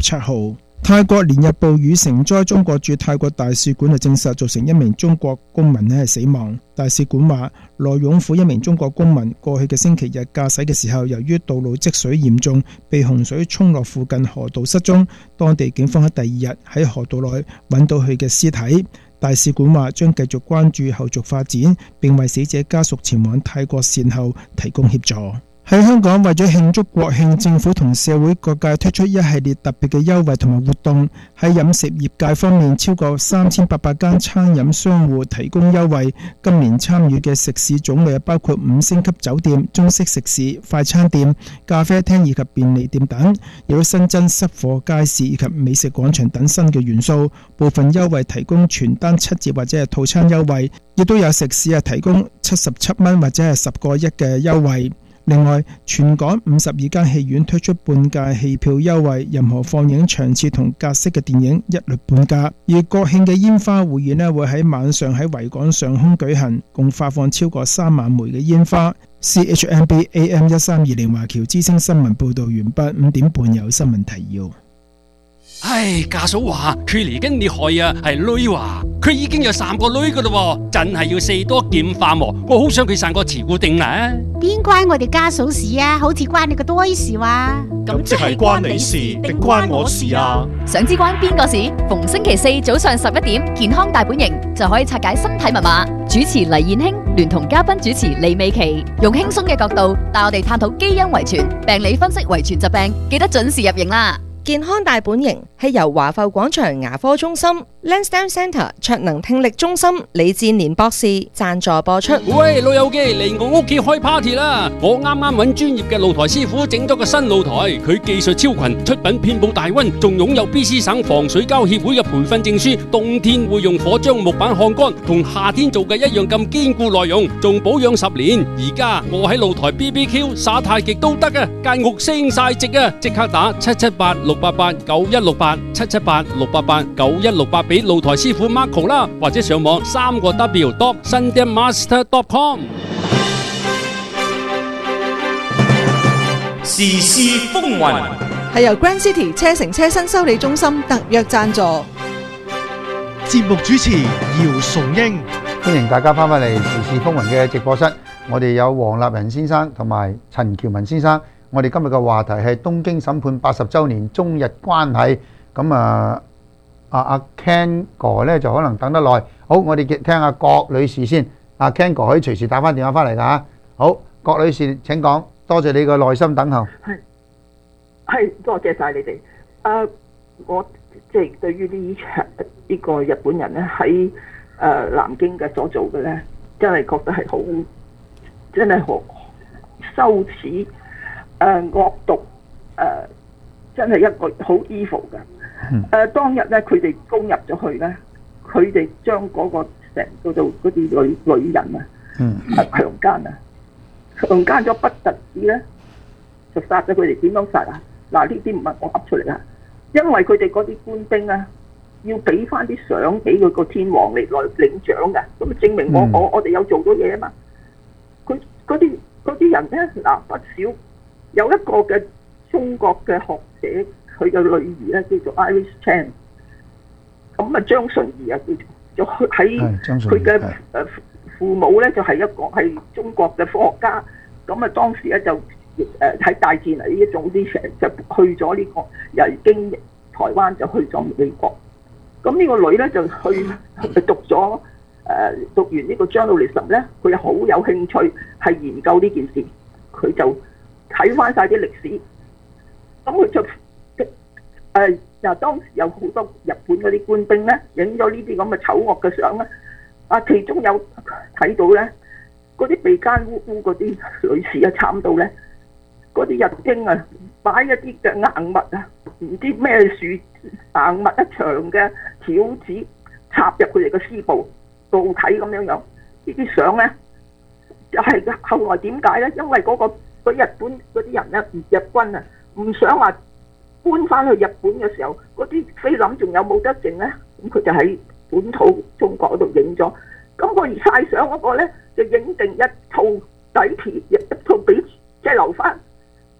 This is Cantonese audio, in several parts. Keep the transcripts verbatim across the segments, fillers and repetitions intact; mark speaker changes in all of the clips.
Speaker 1: 七號。泰國連日暴雨成災，中國駐泰國大使館就證實造成一名中國公民咧係死亡。大使館話，羅勇府一名中國公民過去嘅星期日駕駛嘅時候，由於道路積水嚴重，被洪水沖落附近河道失蹤。當地警方喺第二日喺河道內揾到佢嘅屍體。大使館話將繼續關注後續發展，並為死者家屬前往泰國善後提供協助。喺香港，為咗慶祝國慶，政府同社會各界推出一系列特別嘅優惠同埋活動。喺飲食業界方面，超過三千八百間餐飲商戶提供優惠。今年參與嘅食肆種類包括五星級酒店、中式食肆、快餐店、咖啡廳以及便利店等，亦都新增濕貨街市以及美食廣場等新嘅元素。部分優惠提供全單七折或者係套餐優惠，亦都有食肆係提供七十七蚊或者係十個一嘅優惠。另外，全港五十二間戲院推出半價戲票優惠，任何放映場次同格式嘅電影一律半價。而國慶嘅煙花匯演咧會喺晚上喺維港上空舉行，共發放超過三萬枚嘅煙花。C H M B A M 一三二零華僑之聲新聞報道完畢，五點半有新聞提要。
Speaker 2: 唉，家嫂話佢嚟緊你害啊，係女話佢已經有三個女噶啦，真係要四多劍化喎。我好想佢生個慈姑定啦。
Speaker 3: 邊關我哋家嫂事啊？好似關你個多事話。
Speaker 4: 咁即係關你事定關我事啊？
Speaker 5: 想知關邊個事？逢星期四早上十一點，健康大本營就可以拆解身體密碼。主持黎燕卿聯同嘉賓主持李美琪，用輕鬆嘅角度帶我哋探討基因遺傳、病理分析遺傳疾病，記得準時入營啦。
Speaker 6: 健康大本營係由華埠廣場牙科中心、Lansdowne Centre 卓能聽力中心李志年博士贊助播出。
Speaker 2: 喂，老友記嚟我屋企開 party 啦！我啱啱揾專業嘅露台師傅整咗個新露台，佢技術超群，出品遍佈大溫，仲擁有 B C 省防水膠協會嘅培訓證書。冬天會用火將木板烘乾，同夏天做嘅一樣咁堅固耐用，仲保養十年。而家我喺露台 B B Q 耍太極都得啊！間屋升晒值啊！即刻打七七八六八八九一六八七七八六八八九一六八俾露台師傅 Marco 啦，或者上網三個 W dot sundanmaster dot com。
Speaker 4: 時事風雲
Speaker 7: 係由 Grand City 車城車新修理中心特約贊助。
Speaker 8: 節目主持姚崇英，
Speaker 9: 歡迎大家翻返嚟時事風雲嘅直播室。我哋有黃立仁先生同埋陳喬文先生。我哋今日嘅話題係東京審判八十週年中日關係。咁啊，阿阿 Ken 哥咧就可能等得耐。好，我哋聽下郭女士先。阿 Ken 哥可以隨時打翻電話翻嚟㗎嚇。好，郭女士請講。多謝你嘅耐心等候。
Speaker 10: 係係，多謝晒你哋。誒，我即係對於呢場呢個日本人咧喺誒南京嘅所做嘅咧，真係覺得係好，真係好羞恥。誒、呃、惡毒誒、呃，真係一個好 evil 嘅。誒、呃、當日咧，佢哋攻入咗去咧，佢哋將嗰個成嗰度嗰啲女女人啊，嗯，強姦啊，強姦咗不特止咧，就殺咗佢哋。點樣殺啊？嗱，呢啲唔係我噏出嚟啊，因為佢哋嗰啲官兵啊，要俾翻啲相俾佢個天皇嚟來領獎嘅，咁啊證明我、嗯、我我哋有做咗嘢啊嘛。佢嗰啲嗰啲人咧，嗱不少。有一個嘅中國嘅學者，佢嘅女兒咧叫做 Iris Chan， 咁啊張純儀啊叫做，就喺佢嘅誒父母咧就係一個係中國嘅科學家，咁啊當時咧就誒喺大戰嚟呢一種啲成就去咗呢、這個由經台灣就去咗美國，咁呢個女咧就去讀咗誒、呃、讀完呢個 journalism 咧，佢又好有興趣係研究呢件事，佢就睇翻晒啲歷史，咁佢就誒嗱、呃、當時有好多日本嗰啲官兵咧，影咗呢啲咁嘅醜惡嘅相咧，啊其中有睇到咧，嗰啲被奸污污嗰啲女士啊慘到咧，嗰啲日經啊擺一啲嘅硬物啊，唔知咩樹硬物一長嘅條子插入佢哋嘅絲布，導體咁樣樣，呢啲相咧就係、是、後來點解咧？因為嗰、那個佢日本嗰啲人咧，日軍啊，唔想話搬翻去日本嘅時候，嗰啲菲林仲有冇得剩咧？咁佢就喺本土中國嗰度影咗。咁佢而晒相嗰個咧，就影定一套底片，一套俾即係留翻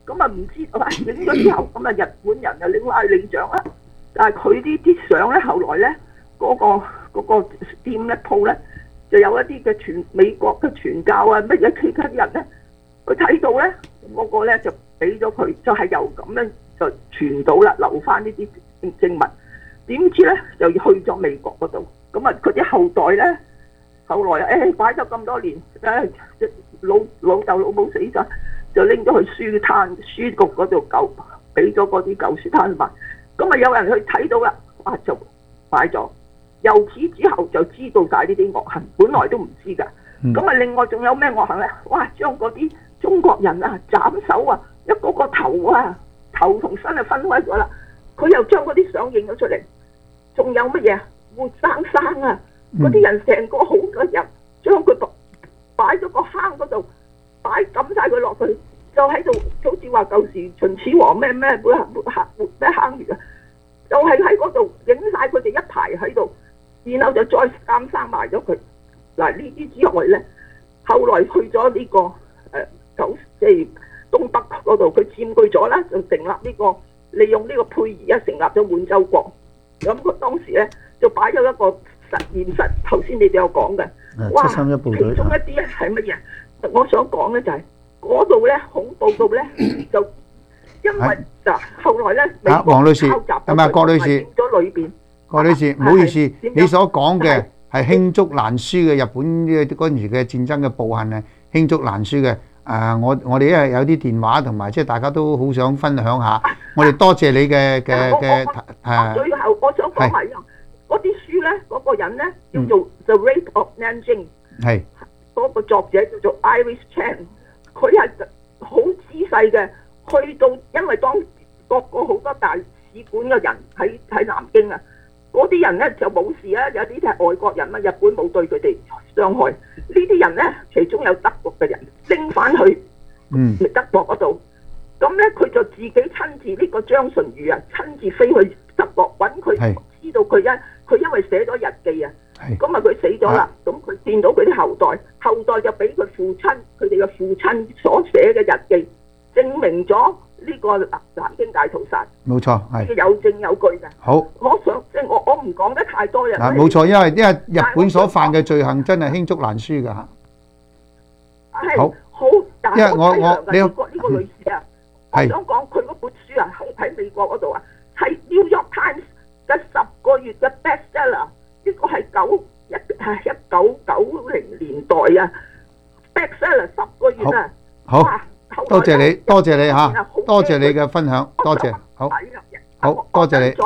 Speaker 10: 咁啊唔知道影咗之後，咁啊日本人就拎翻去領獎啦。但係佢呢啲相咧，後來咧嗰、嗰個嗰、嗰個店咧鋪咧，就有一啲嘅傳美國嘅傳教啊乜嘢其他人咧，佢睇到咧嗰、嗰個咧就俾咗佢，就係、是、由咁樣就傳到啦，留翻呢啲證物。點知咧就去咗美國嗰度，咁啊佢啲後代咧，後來誒擺咗咁多年，誒老老豆老母死咗，就拎咗去書攤書局嗰度舊，俾咗嗰啲舊書攤賣。咁啊有人去睇到啦，哇就買咗。由此之後就知道晒呢啲惡行，本來都唔知㗎。咁啊、嗯、另外仲有咩惡行咧？哇將嗰啲中國人啊斬手啊，一個個頭啊頭同身啊分開咗啦，佢又將嗰啲相影咗出嚟。仲有乜嘢？活生生啊！嗰啲、嗯、人成個好多人，將佢擺咗個坑嗰度，擺抌晒佢落去，就喺度好似話舊時秦始皇咩咩會活活咩坑儒啊，就係喺嗰度影晒佢哋一排喺度，然後就再監生埋咗佢。嗱呢啲之外咧，後來去咗呢、這個誒九即係東北嗰度，佢佔據咗啦，就成立呢、這個利用呢個佩儀啊，成立咗滿洲國。咁佢當時咧就擺咗一個實驗室，頭先你哋有講嘅，哇！其中一啲咧係乜嘢？我想講咧就係嗰度咧恐怖到咧就因為就後來咧美國抄襲咗，係咪郭女士？咗裏邊，
Speaker 9: 郭女士唔好意思，你所講嘅係罄竹難書嘅日本嘅嗰陣時嘅戰爭嘅暴行啊，罄竹難書嘅。誒，我我哋因為有啲電話同埋即係大家都好想分享下，我哋多謝你嘅嘅嘅誒。
Speaker 10: 最後我想講埋嗰啲書咧，嗰個人咧叫做 The Rape of Nanjing， 係嗰個作者叫做 Iris Chan， 佢係好仔細嘅，去到因為當各個好多大使館嘅人喺喺南京啊，嗰啲人咧就冇事啊，有啲係外國人啊，日本冇對佢哋傷害。呢啲人咧，其中有德國嘅人拎翻去，嗯，德國嗰度，咁咧佢就自己親自呢、這個張純如啊，親自飛去德國揾佢，知道佢因佢因為寫咗日記啊，咁啊佢死咗啦，咁佢見到佢啲後代，後代就俾佢父親，佢哋嘅父親所寫嘅日記，證明咗呢個南京大屠殺。
Speaker 9: 冇錯，係
Speaker 10: 有證有據嘅。好，我想即係我我唔講得太多人。
Speaker 9: 嗱，冇錯，因為因為日本所犯嘅罪行真係罄竹難書㗎嚇。好，好，因為我我你呢個呢個女士啊，我想講佢嗰本書啊，喺喺美國嗰度啊，係 New York Times 嘅十個月嘅 bestseller， 呢個係九一係一九九零年代啊 bestseller 十個月啊。 好，多謝你，多謝你嚇，多謝你嘅分享，多謝，好，好多謝你。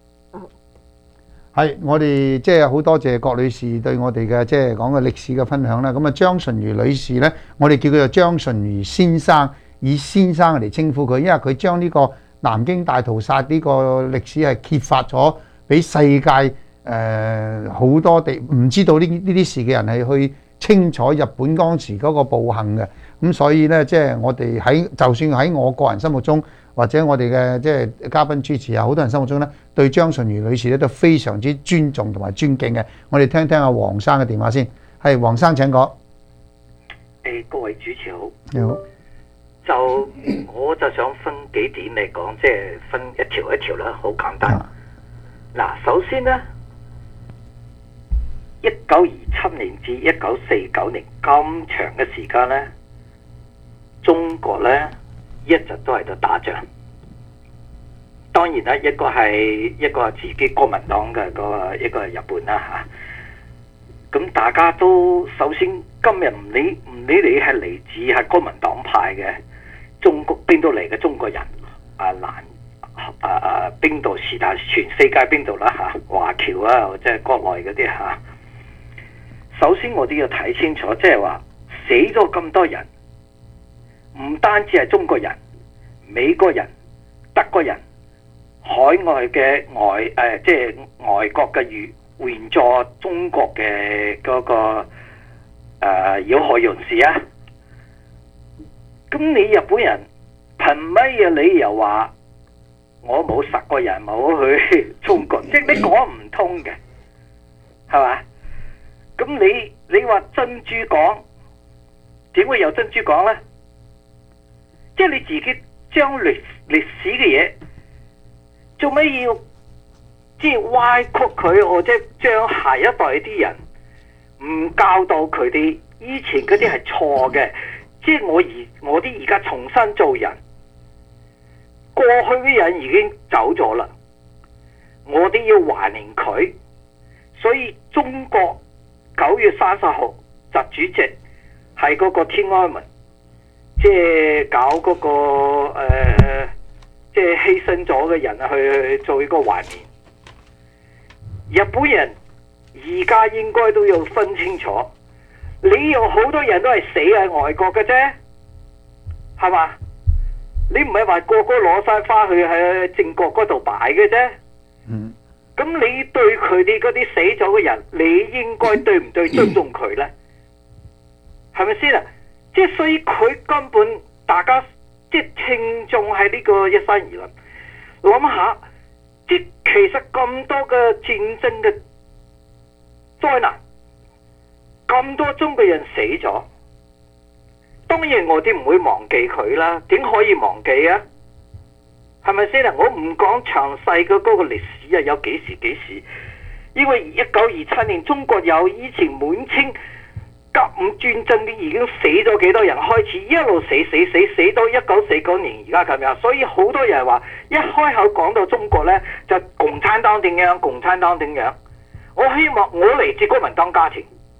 Speaker 9: 係，我哋即係好多謝郭女士對我哋嘅即係講嘅歷史嘅分享啦。咁啊，張純如女士呢，我哋叫佢做張純如先生，以先生嚟稱呼佢，因為佢將呢個南京大屠殺呢個歷史係揭發咗俾世界誒好、呃、多地唔知道呢呢啲事嘅人係去清楚日本當時嗰個暴行嘅。咁所以呢，即係我哋喺就算喺我個人心目中，或者我哋嘅即係嘉賓主持啊，好多人心目中咧，對張純如女士咧都非常之尊重同埋尊敬嘅。我哋聽聽阿黃生嘅電話先。係黃生請講。
Speaker 11: 誒，各位主持好。
Speaker 9: 你好。
Speaker 11: 就我就想分幾點嚟講，即係分一條一條啦，好簡單。嗱，首先咧，一九二七年至一九四九年咁長嘅時間咧，中國咧一直都喺度打仗。當然啦，一個係一個係自己國民黨嘅，個一個係日本啦嚇。咁大家都首先今日唔理唔理你係嚟自係國民黨派嘅中國邊度嚟嘅中國人啊，南啊啊邊度是但全世界邊度啦嚇，華僑啊或者係國內嗰啲嚇。首先我哋要睇清楚，即係話死咗咁多人，唔單止係中國人、美國人、德國人、海外嘅外誒、呃，即係外國嘅援援助中國嘅嗰、那個誒有害人士啊！咁你日本人憑乜嘢理由話我冇殺過人，冇去中國？即係你講唔通嘅，係嘛？咁你你話珍珠港點會有珍珠港咧？即係你自己將歷歷史嘅嘢做咩要即係歪曲佢，或者將下一代啲人唔教導佢哋以前嗰啲係錯嘅？即係我而我啲而家重新做人，過去嘅人已經走咗啦，我哋要懷念佢。所以中國九月三十號習主席係嗰個天安門，即係搞嗰個誒，即係犧牲咗嘅人去去做一個懷念。日本人而家應該都要分清楚，你有好多人都係死喺外國嘅啫，係嘛？你唔係話個個攞晒花去喺正國嗰度擺嘅啫。
Speaker 9: 嗯。
Speaker 11: 咁你對佢哋嗰啲死咗嘅人，你應該對唔對尊重佢呢？係咪先啊？即係所以佢根本大家即係聽眾喺呢個一山而論，諗下，即係其實咁多嘅戰爭嘅災難，咁多中國人死咗，當然我哋唔會忘記佢啦，點可以忘記啊？係咪先啊？我唔講詳細嘅嗰個歷史啊，有幾時幾時？因為一九二七年中國有以前滿清甲午戰爭，已經死咗幾多人，開始一路死死死死到一九四九年而家咁樣。所以好多人話一開口講到中國呢，就共產黨點樣，共產黨點樣。我希望我嚟自國民黨家庭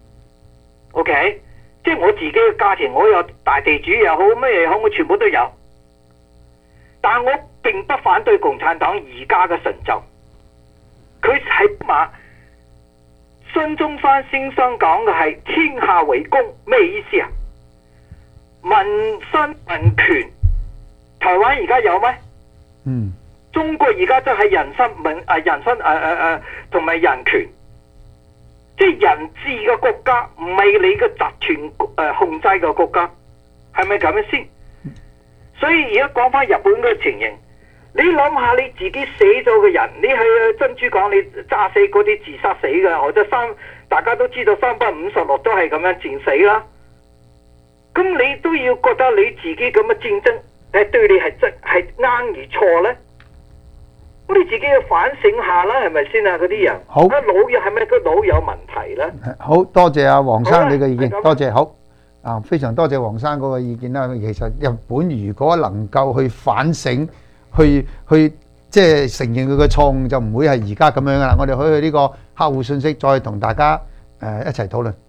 Speaker 11: ，OK， 即係我自己嘅家庭，我有大地主又好咩又好，我全部都有。但我並不反對共產黨而家嘅成就，佢起碼孫中山先生講嘅係天下為公，咩意思啊？民生民權，台灣而家有咩？
Speaker 9: 嗯，
Speaker 11: 中國而家真係人身民啊，人身誒誒誒，同埋人權，即係人治嘅國家，唔係你嘅集團誒控制嘅國家，係咪咁樣先？所以而家講翻日本嘅情形，你諗下你自己死咗嘅人，你去珍珠港你炸死嗰啲自殺死嘅，或者三大家都知道三百五十六都係咁樣戰死啦。咁你都要覺得你自己咁嘅戰爭誒對你係真係啱與錯呢？咁你自己要反省下啦，係咪先啊？嗰啲人
Speaker 9: 好，
Speaker 11: 啊腦有係咪個腦有問題呢？
Speaker 9: 好多謝阿黃生你嘅意見，
Speaker 11: 好
Speaker 9: 多謝好。啊，非常多謝黃生嗰個意見啦。其實日本如果能夠去反省，去去即係承認佢嘅錯誤，就唔會係而家咁樣噶啦。我哋可以去呢個客戶信息，再同大家誒一齊討論。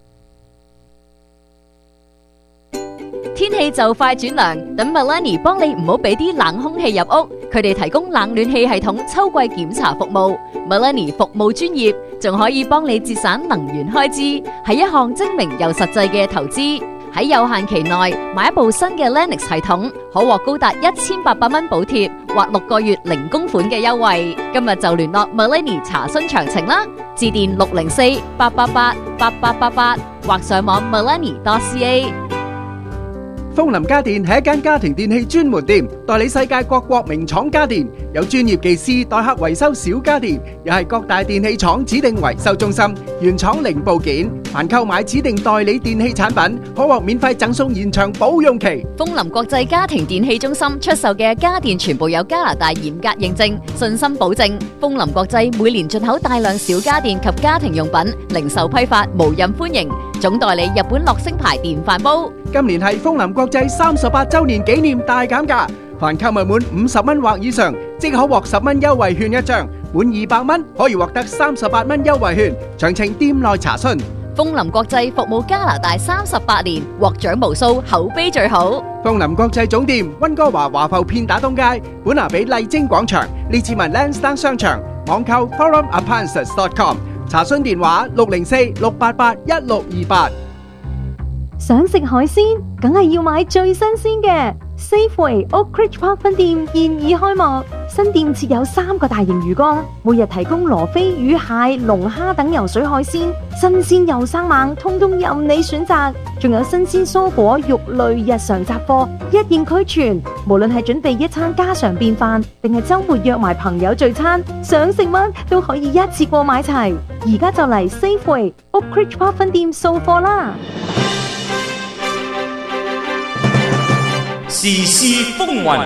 Speaker 5: 天氣就快轉涼，等 Melanie 幫你唔好俾啲冷空氣入屋。佢哋提供冷暖氣系統秋季檢查服務 ，Melanie 服務專業，仲可以幫你節省能源開支，係一項精明又實際嘅投資。喺有限期內買一部新嘅 Lennox 系統，可獲高達一千八百蚊補貼或六個月零供款嘅優惠。今日就聯絡 Melanie 查詢詳情啦，致電六零四八八八八八八八或上網 melanie dot c a。
Speaker 12: 風林家電係一間家庭電器專門店，代理世界各國名廠家電，有專業技師代客維修小家電，又係各大電器廠指定維修中心，原廠零部件。凡購買指定代理電器產品，可獲免費贈送延長保用期。
Speaker 5: 風林國際家庭電器中心出售嘅家電全部有加拿大嚴格認證，信心保證。風林國際每年進口大量小家電及家庭用品，零售批發無任歡迎。總代理日本樂聲牌電飯煲。
Speaker 12: 今年係風林國際三十八周年紀念大減價，凡購物滿五十蚊或以上，即可獲十蚊優惠券一張；滿二百蚊可以獲得三十八蚊優惠券。詳情店內查詢。
Speaker 5: 風林國際服務加拿大三十八年，獲獎無數，口碑最好。
Speaker 12: 風林國際總店溫哥華華埠片打東街，本拿比麗晶廣場，列治文 Lansdowne 商場，網購 forum appliances dot com， 查詢電話六零四六八八一六二八。
Speaker 13: 想食海鮮，梗係要買最新鮮嘅。Safeway Oak Ridge Park 分店現已開幕，新店設有三個大型魚缸，每日提供羅非魚、蟹、龍蝦等游水海鮮，新鮮又生猛，通通任你選擇。仲有新鮮蔬果、肉類、日常雜貨，一應俱全。無論係準備一餐家常便飯，定係週末約埋朋友聚餐，想食乜都可以一次過買齊。而家就嚟 Safeway Oak Ridge Park 分店掃貨啦！
Speaker 4: 時事風雲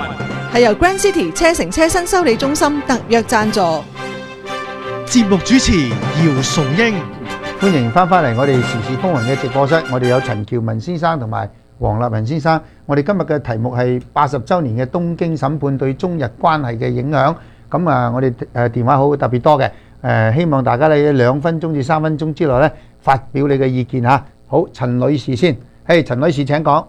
Speaker 7: 係由 Grand City 車城車新修理中心特約贊助。
Speaker 8: 節目主持姚崇英，
Speaker 9: 歡迎翻返嚟我哋時事風雲嘅直播室，我哋有陳橋文先生同埋黃立仁先生。我哋今日嘅題目係八十週年嘅東京審判對中日關係嘅影響。咁啊，我哋誒電話好特別多嘅，誒希望大家咧兩分鐘至三分鐘之內咧發表你嘅意見嚇。好，陳女士先，嘿，陳女士請講。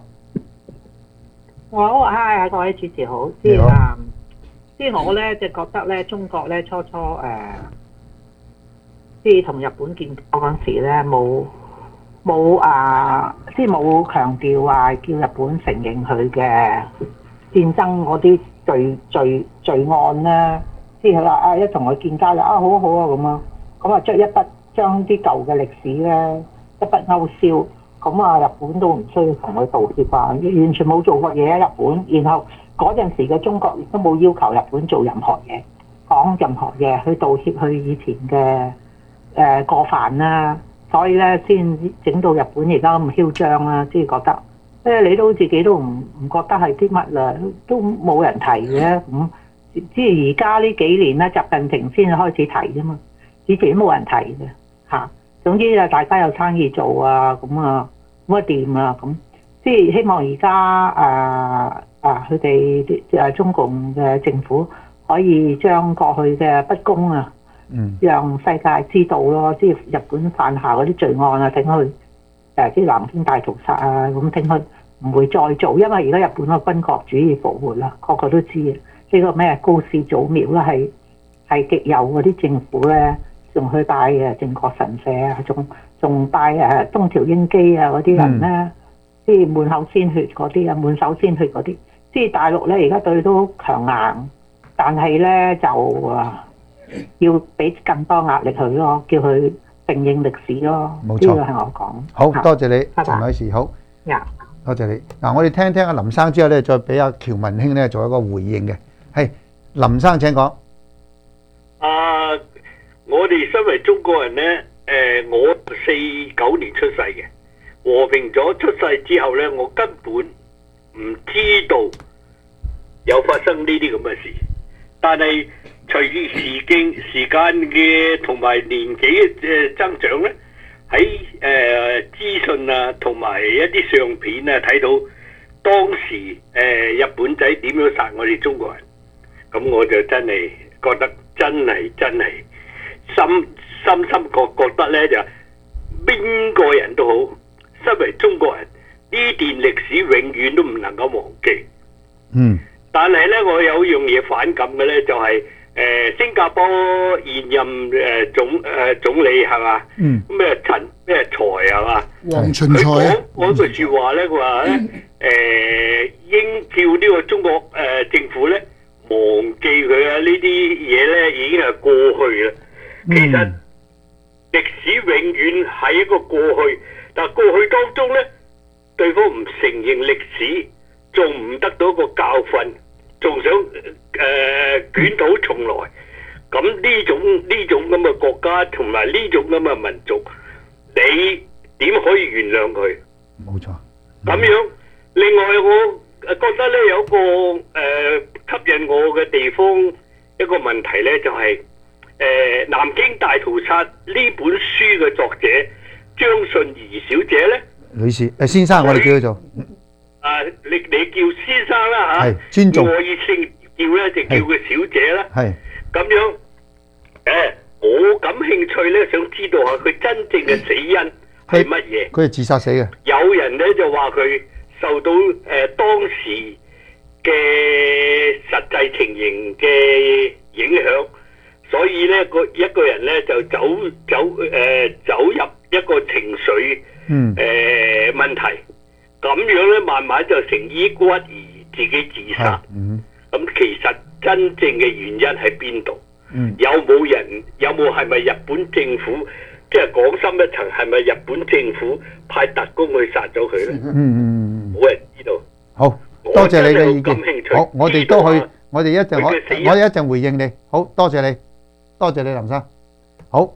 Speaker 14: 好，嗨，各位主持好。即係啊，即係我咧就覺得咧，中國咧初初誒，即係同日本建交嗰陣時咧，冇冇啊，即係冇強調話叫日本承認佢嘅戰爭嗰啲罪罪罪案咧，即係佢話啊，一同佢建交啦，啊好啊好啊咁啊，咁啊將一筆將啲舊嘅歷史咧一筆勾銷。咁啊，日本都唔需要同佢道歉啊，完全冇做過嘢喺日本。然後嗰陣時嘅中國亦都冇要求日本做任何嘢，講任何嘢去道歉，去以前嘅誒、呃、過犯啦。所以咧，先整到日本而家咁囂張啦，即係覺得，即係你都自己都唔唔覺得係啲乜啦，都冇人提嘅。咁、嗯、即係而家呢幾年咧，習近平先開始提啫嘛，以前都冇人提嘅嚇。啊總之啊，大家有生意做啊，咁啊，咁啊掂啊，咁即係希望而家啊啊，佢哋誒中共嘅政府可以將過去嘅不公啊，嗯，讓世界知道咯，即係日本犯下嗰啲罪案啊，等佢誒啲南京大屠殺啊，咁等佢唔會再做，因為而家日本個軍國主義復活啦，個個都知啊，呢個咩高市早苗啦，係係極右嗰啲政府咧。仲去拜誒靖國神社啊，仲仲拜誒東條英機啊嗰啲人咧，即係滿口鮮血嗰啲啊，滿手鮮血嗰啲，即係大陸咧而家對佢都強硬，但係咧就啊要俾更多壓力佢咯，叫佢承認歷史咯。冇錯，呢個係我講。
Speaker 9: 好多謝你，陳女士，好。
Speaker 14: 呀，
Speaker 9: 多謝你。嗱，我哋聽聽阿林生之後咧，再俾阿喬文兄咧做一個回應嘅。係林生請講。
Speaker 15: 啊。我哋身為中國人呢，誒、呃，我四九年出世嘅，和平咗出世之後呢，我根本唔知道有發生呢啲咁嘅事。但係隨住時間時間嘅同埋年紀嘅增長呢，喺誒資訊啊同埋一啲相片啊睇到當時誒、呃、日本仔點樣殺我哋中國人，咁我就真係覺得真係真係。深深深覺覺得咧，就邊個人都好，身為中國人呢段歷史永遠都唔能夠忘記。嗯。但係咧，我有樣嘢反感嘅咧，就係、是、誒、呃、新加坡現任誒、呃、總誒、呃、總理係嘛？嗯。咩陳咩財係嘛？黃循財。佢講嗰句説話咧，佢話咧誒應叫呢個中國誒、呃、政府咧忘記佢啊！呢啲嘢咧已經係過去啦。其實歷史永遠係一個過去，但係過去當中咧，對方唔承認歷史，仲唔得到一個教訓，仲想誒、呃、捲土重來。咁呢種呢種咁嘅國家同埋呢種咁嘅民族，你點可以原諒佢？
Speaker 9: 冇錯。
Speaker 15: 咁樣，另外我覺得咧有個誒、呃、吸引我嘅地方一個問題咧，就係、是。誒、呃，南京大屠殺呢本書嘅作者張信儀小姐咧，
Speaker 9: 女士誒先生，我哋叫佢做
Speaker 15: 啊，你你叫先生啦吓，
Speaker 9: 係尊重，
Speaker 15: 我以姓叫咧就叫佢小姐啦，
Speaker 9: 係
Speaker 15: 咁樣誒、呃，我感興趣咧，想知道下佢真正嘅死因係乜嘢？
Speaker 9: 佢係自殺死嘅。
Speaker 15: 有人咧就話佢受到誒、呃、當時嘅實際情形嘅影響。所以咧，個一個人咧就走走誒、呃、走入一個情緒誒、嗯呃、問題，咁樣咧慢慢就成抑鬱而自己自殺。咁、嗯嗯、其實真正嘅原因喺邊度？有冇人？有冇係咪日本政府？即係講深一層，係咪日本政府派特工去殺咗佢咧？嗯嗯冇人知道。
Speaker 9: 好多謝你嘅意見。好，我哋都去，我哋一陣我我哋一陣回應你。好多謝你。多謝你林生。好，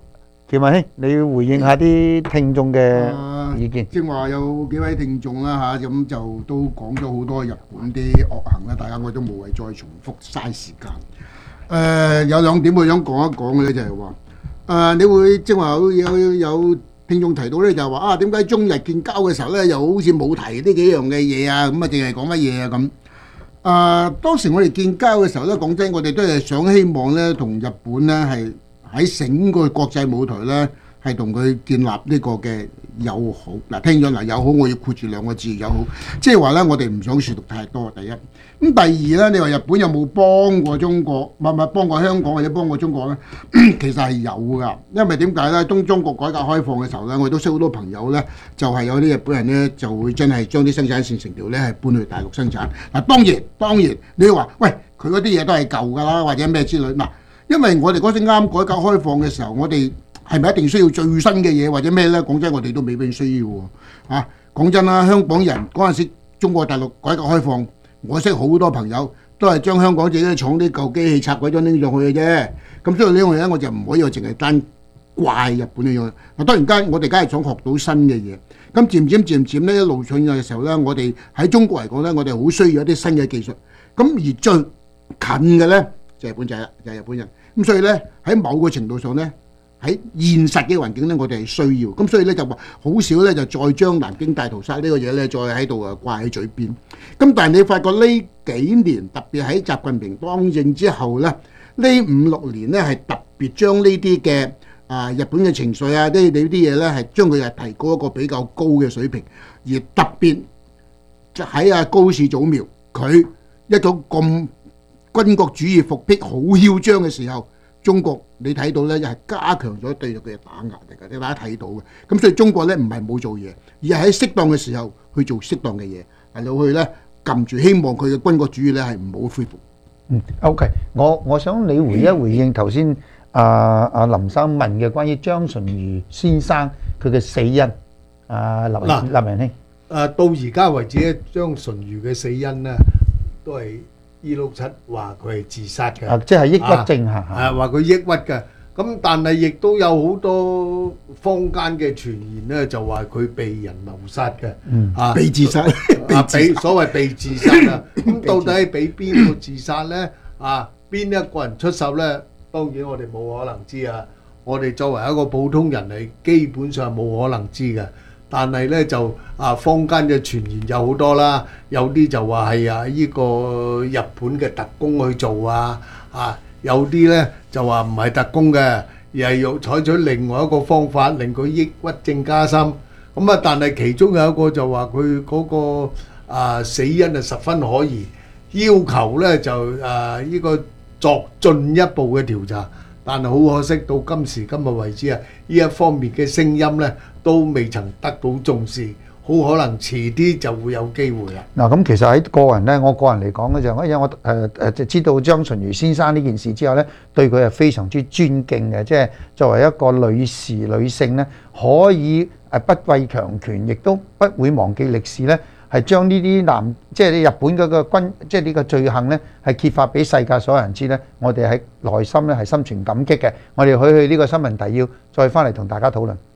Speaker 9: 喬文兄，你要回應下啲聽眾嘅意見。
Speaker 16: 正話有幾位聽眾啦嚇，咁就都講咗好多日本啲惡行啦，大家我都無謂再重複嘥時間。誒有兩點我想講一講嘅咧，就係話誒你會正話有有有聽眾提到咧，就係話啊點解中日建交嘅時候咧，又好似冇提呢幾樣嘅嘢啊？咁啊，淨係講乜嘢啊咁？誒當時我哋建交嘅時候咧，講真，我哋都係想希望咧，同日本咧係喺整個國際舞台咧，係同佢建立呢個嘅友好。嗱，聽咗嗱友好，我要括住兩個字友好，即係話咧，我哋唔想説讀太多。第一，咁第二咧，你話日本有冇幫過中國，唔係唔係幫過香港或者幫過中國咧？其實係有噶，因為點解咧？當中國改革開放嘅時候咧，我都識好多朋友咧，就係有啲日本人咧，就會真係將啲生產線成條咧係搬去大陸生產。嗱，當然當然，你話喂，佢嗰啲嘢都係舊㗎啦，或者咩之類嗱。因為我哋嗰陣啱改革開放嘅時候，我哋係咪一定需要最新嘅嘢或者咩呢？講真，我哋都未必需要喎。啊，講真啦，香港人嗰陣時中國大陸改革開放，我識好多朋友都係將香港自己嘅廠啲舊機器拆鬼咗拎上去嘅啫。咁所以呢樣嘢咧，我就唔可以話淨係單怪日本呢樣。嗱，當然間我哋梗係想學到新嘅嘢。咁漸漸漸漸呢，一路進入嘅時候呢，我哋喺中國嚟講呢，我哋好需要一啲新嘅技術。咁而最近嘅呢，就係日本仔啦，就係日本人。咁所以咧，喺某個程度上咧，喺現實嘅環境咧，我哋係需要。咁所以咧就話好少咧，就再將南京大屠殺呢個嘢咧，再喺度啊掛喺嘴邊。咁但係你發覺呢幾年，特別喺習近平當政之後咧，呢五六年咧係特別將呢啲嘅啊日本嘅情緒啊，呢啲呢啲嘢咧係將佢係提高一個比較高嘅水平，而特別喺啊高市早苗佢一種咁軍國主義復辟好囂張嘅時候，中國你睇到咧，又係加強咗對佢嘅打壓嚟㗎，你大家睇到嘅。咁所以中國咧唔係冇做嘢，而係喺適當嘅時候去做適當嘅嘢，係到去咧撳住，希望佢嘅軍國主義咧係唔好恢復。
Speaker 9: 嗯 ，OK，我我想你回一回應頭先啊啊林生問嘅關於張純如先生佢嘅死因。啊，林林仁兄，
Speaker 17: 誒到而家為止咧，張純如嘅死因咧都係。二六七話佢係自殺嘅，
Speaker 9: 啊，即係抑鬱症嚇，
Speaker 17: 啊話佢抑鬱嘅，咁但係亦都有好多坊間嘅傳言咧，就話佢被人謀殺嘅，
Speaker 9: 嗯，
Speaker 17: 啊
Speaker 16: 被自殺，
Speaker 17: 啊被所謂被自殺啊，咁到底係俾邊個自殺咧？啊，邊一個人出手咧？當然我哋冇可能知啊，我哋作為一個普通人嚟，基本上冇可能知嘅。但係咧就啊，坊間嘅傳言有好多啦，有啲就話係啊呢個日本嘅特工去做啊，啊有啲咧就話唔係特工嘅，而係要採取另外一個方法令佢抑鬱症加深。咁啊，但係其中有一個就話佢嗰個啊死因係十分可疑，要求咧就啊呢個作進一步嘅調查。但係好可惜，到今時今日為止啊，呢一方面嘅聲音咧都未曾得到重視，好可能遲啲就會有機會啦。
Speaker 9: 嗱，咁其實喺個人咧，我個人嚟講咧就，因為我誒誒就知道張純如先生呢件事之後咧，對佢係非常之尊敬嘅，即係作為一個女士女性咧，可以誒不畏強權，亦都不會忘記歷史咧。係將呢啲男，即係日本嗰個軍，即係呢個罪行咧，係揭發俾世界所有人知咧。我哋喺內心咧係心存感激嘅。我哋去去呢個新聞提要，再翻嚟同大家討論。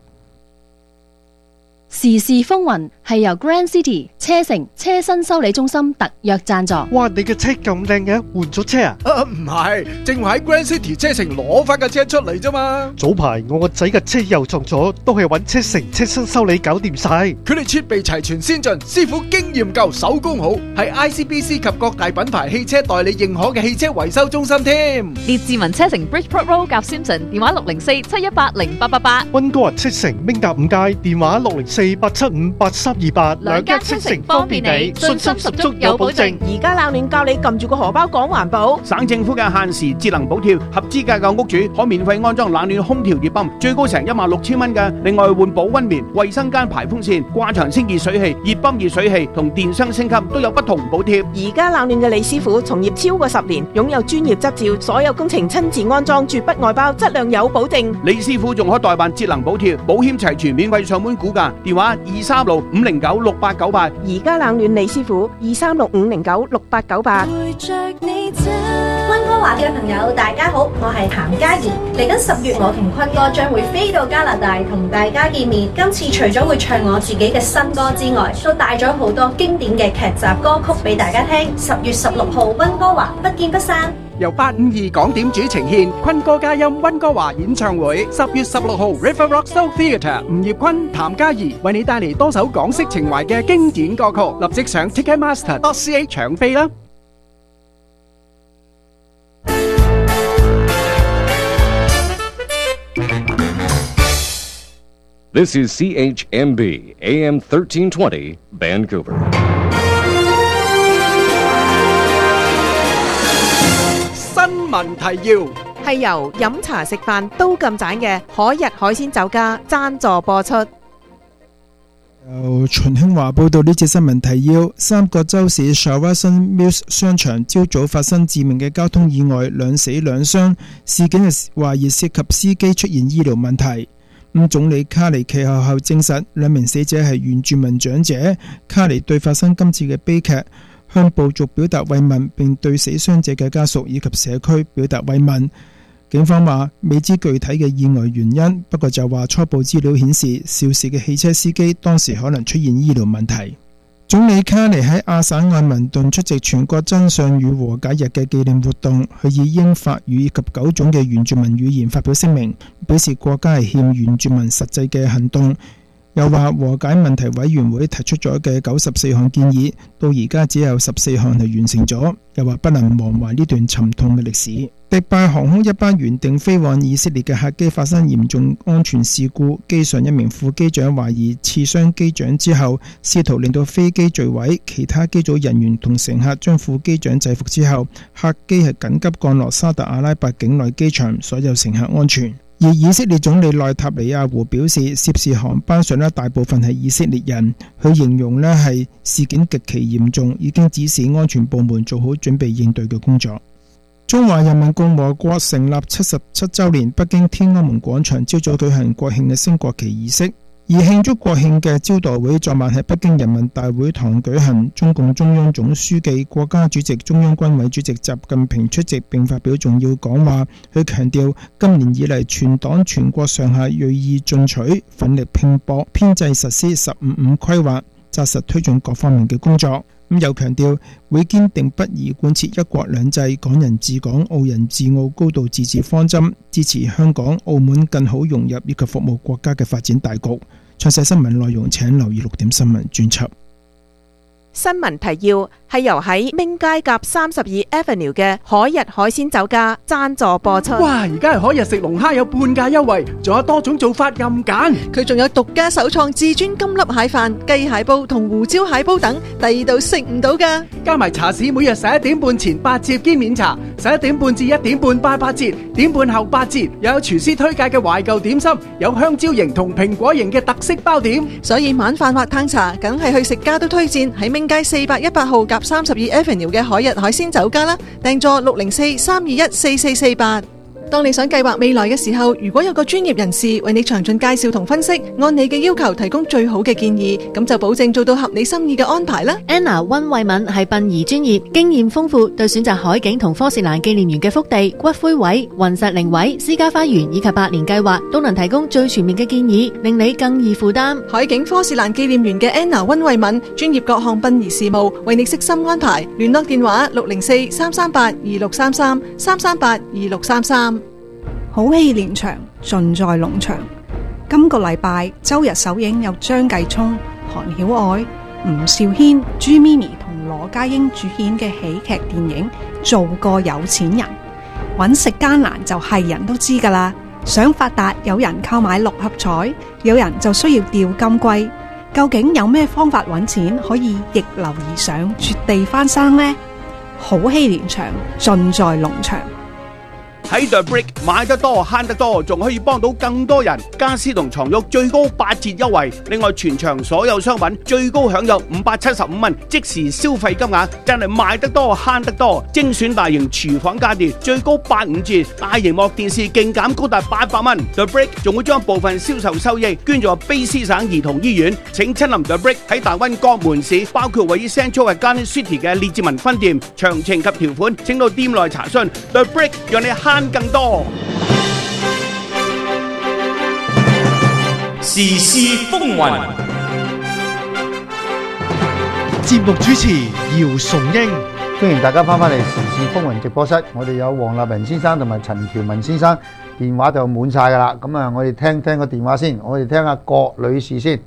Speaker 18: 時事風雲係由 Grand City 車城車身修理中心特約贊助。
Speaker 8: 哇！你嘅車咁靚嘅，換咗車啊？
Speaker 12: 啊，唔係，正話喺 Grand City 車城攞翻架車出嚟啫嘛。
Speaker 8: 早排我個仔嘅車又撞咗，都係揾車城車身修理搞掂晒。
Speaker 12: 佢哋設備齊全先進，師傅經驗夠，手工好，係 I C B C 及各大品牌汽車代理認可嘅汽車維修中心添。
Speaker 5: 列治文車城 Bridgeport Road 夾 Simpson， 電話六零四七一八零八八八。
Speaker 8: 溫哥華車城明達五街，電話六零四八七五八三二八。
Speaker 5: 兩間車城方便你，信心十足有保證。
Speaker 19: 而家冷暖教你撳住個荷包講環保。
Speaker 20: 省政府嘅限時節能補貼，合資格嘅屋主可免費安裝冷暖空調熱泵，最高成一萬六千蚊嘅。另外換保溫棉、衛生間排風扇、掛牆清熱水器、熱泵熱水器同電箱升級都有不同補貼。
Speaker 19: 而家冷暖嘅李師傅從業超過十年，擁有專業執照，所有工程親自安裝，絕不外包，質量有保證。
Speaker 20: 李師傅仲可代辦節能補貼，保險齊全，免費上門估價。 電話二三六五零九六八九八。
Speaker 19: 而家冷暖李師傅二三六五零九六八九八。
Speaker 21: 溫哥華嘅朋友大家好，我係譚嘉怡。嚟緊十月，我同坤哥將會飛到加拿大同大家見面。今次除咗會唱我自己嘅新歌之外，都帶咗好多經典嘅劇集歌曲俾大家聽。十月十六號溫哥華不見不散。
Speaker 12: 由八五二港點主呈獻坤哥嘉音溫哥華演唱會，十月十六號 River Rock Soul Theatre， 吳業坤、譚嘉怡為你帶嚟多首港式情懷嘅經典歌曲，立即上 Ticketmaster dot C A 搶飛啦！
Speaker 22: This is C H M B A M thirteen twenty Vancouver。
Speaker 12: 新聞提要
Speaker 19: 係由飲茶食飯都咁盞嘅海逸海鮮酒家贊助播出。
Speaker 1: 由秦興華報道呢節新聞提要：三角洲市 Shawson Mills 商場朝早發生致命嘅交通意外，兩死兩傷，事件係懷疑涉及司機出現醫療問題。咁總理卡尼其後後證實，兩名死者係原住民長者。卡尼對發生今次嘅悲劇向部族表達慰問，並對死傷者嘅家屬以及社區表達慰問。警方話未知具體嘅意外原因，不過就話初步資料顯示，肇事嘅汽車司機當時可能出現醫療問題。總理卡尼喺亞省愛民頓出席全國真相與和解日嘅紀念活動，佢以英法語以及九種嘅原住民語言發表聲明，表示國家係欠原住民實際嘅行動。又話和解問題委員會提出咗嘅九十四項建議，到而家只有十四項係完成咗。又話不能忘懷呢段沉痛嘅歷史。迪拜航空一班原定飛往以色列嘅客機發生嚴重安全事故，機上一名副機長懷疑刺傷機長之後，試圖令到飛機墜毀。其他機組人員同乘客將副機長制服之後，客機係緊急降落沙特阿拉伯境內機場，所有乘客安全。而以色列總理內塔尼亞胡表示，涉事航班上咧大部分係以色列人，佢形容咧係事件極其嚴重，已經指示安全部門做好準備應對嘅工作。中華人民共和國成立七十七週年，北京天安門廣場朝早舉行國慶嘅升國旗儀式。而慶祝國慶嘅招待會昨晚喺北京人民大會堂舉行，中共中央總書記、國家主席、中央軍委主席習近平出席並發表重要講話。佢強調，今年以嚟全黨全國上下銳意進取，奮力拼搏，編制實施十五五規劃，紮實推進各方面嘅工作。咁又強調會堅定不移貫徹一國兩制、港人治港、澳人治澳高度自治方針，支持香港、澳門更好融入以及服務國家嘅發展大局。詳細新聞內容請留意六點新聞專輯。
Speaker 19: 新聞提要係由喺明街夾三十二 Avenue 嘅海逸海鮮酒家贊助播出。
Speaker 12: 哇！而家係海逸食龍蝦有半價優惠，仲有多種做法任揀。
Speaker 7: 佢仲有獨家首創至尊金粒蟹飯、雞蟹煲同胡椒蟹煲等，第二度食唔到㗎。
Speaker 12: 加埋茶市每日十一點半前八折兼免茶，十一點半至一點半八八折，點半後八折。又有廚師推介嘅懷舊點心，有香蕉型同蘋果型嘅特色包點。
Speaker 7: 所以晚飯或嘆茶，梗係去食家都推薦喺明街四百一八號夾三十二 Avenue 嘅海逸海鮮酒家啦，訂座六零四三二一四四四八。當你想計劃未來嘅時候，如果有個專業人士為你詳盡介紹同分析，按你嘅要求提供最好嘅建議，咁就保證做到合你心意嘅安排啦。
Speaker 18: Anna 溫慧敏係殯儀專業，經驗豐富，對選擇海景同科士蘭紀念園嘅福地、骨灰位、雲石靈位、私家花園以及百年計劃，都能提供最全面嘅建議，令你更易負擔。
Speaker 7: 海景科士蘭紀念園嘅 Anna 溫慧敏，專業各項殯儀事務，為你悉心安排。聯絡電話六零四三三八二六三三三三八二六三三。
Speaker 23: 好戲連場，盡在龍場。今個禮拜周日首映有張繼聰、韓曉愛、吳兆軒、朱咪咪同羅家英主演嘅喜劇電影《做個有錢人》。揾食艱難就係人都知㗎啦。想發達，有人購買六合彩，有人就需要釣金龜。究竟有咩方法揾錢可以逆流而上，絕地翻生呢？好戲連場，盡在龍場。
Speaker 20: 喺 The Brick 買得多慳得多，仲可以幫到更多人。家私同床褥最高八折優惠，另外全場所有商品最高享有五百七十五蚊即時消費金額，真係賣得多慳得多。精選大型廚房家電最高八五折，大螢幕電視勁減高達八百蚊。The Brick 仲會將部分銷售收益捐助卑詩省兒童醫院。請親臨 The Brick 喺大灣各門市，包括位於 Central 嘅 Garden City 嘅列治文分店。詳情及條款請到店內查詢。The Brick 讓你慳更多。
Speaker 4: 時事風雲，
Speaker 8: 節目主持姚崇英，
Speaker 9: 歡迎大家翻返嚟時事風雲直播室。我哋有黃立仁先生同埋陳喬文先生，電話就滿晒噶啦。咁啊，我哋聽聽個電話先。我哋聽下郭女士先。